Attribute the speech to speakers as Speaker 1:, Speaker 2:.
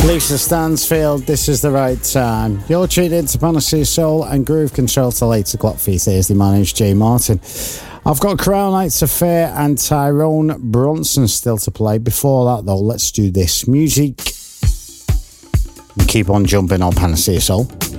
Speaker 1: Lisa Stansfield, this is the right time. You're tuned into Panacea Soul and Groove Control till 8 o'clock for your Thursday. My name's Jay Martin. I've got Crown Nights Affair and Tyrone Brunson still to play. Before that, though, let's do this music and keep on jumping on Panacea Soul.